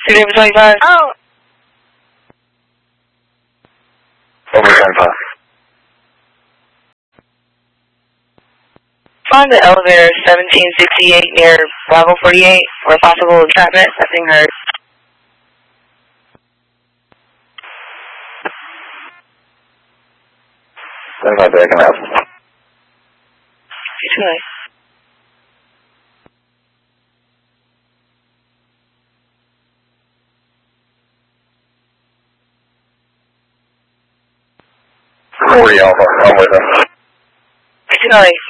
25. Oh. Over 25. Find the elevator 1768 near Bravo 48 for possible entrapment. Nothing heard. That's not backing up. Too nice. Alpha, I'm with him. Too nice.